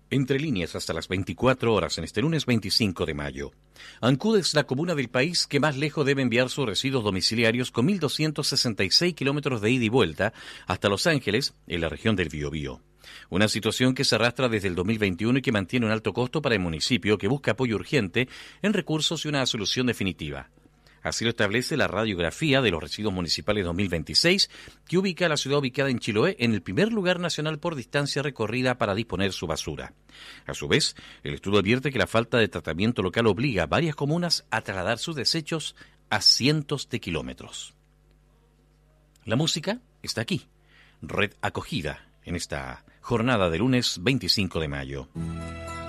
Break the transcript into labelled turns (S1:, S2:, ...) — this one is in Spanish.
S1: Entre líneas hasta las 24 horas en este lunes 25 de mayo. Ancud es la comuna del país que más lejos debe enviar sus residuos domiciliarios con 1.266 kilómetros de ida y vuelta hasta Los Ángeles, en la región del Biobío. Una situación que se arrastra desde el 2021 y que mantiene un alto costo para el municipio que busca apoyo urgente en recursos y una solución definitiva. Así lo establece la radiografía de los residuos municipales 2026, que ubica a la ciudad ubicada en Chiloé en el primer lugar nacional por distancia recorrida para disponer su basura. A su vez, el estudio advierte que la falta de tratamiento local obliga a varias comunas a trasladar sus desechos a cientos de kilómetros. La música está aquí, Red Acogida, en esta jornada de lunes 25 de mayo.